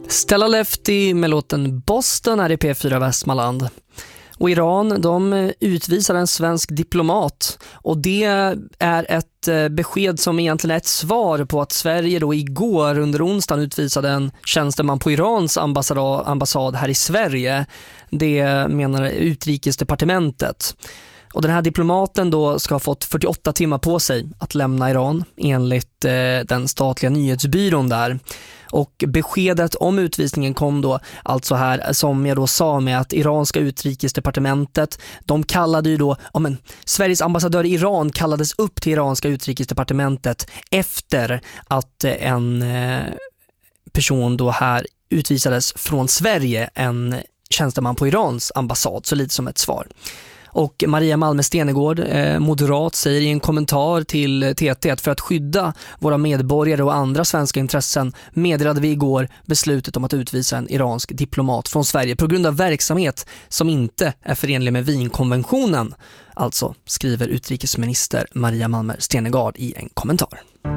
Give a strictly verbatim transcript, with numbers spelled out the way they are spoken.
Stella Lefty med låten Boston är i P fyra Västmanland. Och Iran, de utvisar en svensk diplomat, och det är ett besked som egentligen är ett svar på att Sverige då igår under onsdagen utvisade en tjänsteman på Irans ambassad, ambassad här i Sverige. Det menar Utrikesdepartementet. Och den här diplomaten då ska ha fått fyrtioåtta timmar på sig att lämna Iran enligt eh, den statliga nyhetsbyrån där. Och beskedet om utvisningen kom då alltså här, som jag då sa, med att iranska utrikesdepartementet, de kallade ju då, ja men, Sveriges ambassadör i Iran kallades upp till iranska utrikesdepartementet efter att en eh, person då här utvisades från Sverige, en tjänsteman på Irans ambassad, så lite som ett svar. Och Maria Malmö Stenegård, eh, moderat, säger i en kommentar till T T att för att skydda våra medborgare och andra svenska intressen meddelade vi igår beslutet om att utvisa en iransk diplomat från Sverige på grund av verksamhet som inte är förenlig med Wienkonventionen. Alltså, skriver utrikesminister Maria Malmö Stenegård i en kommentar.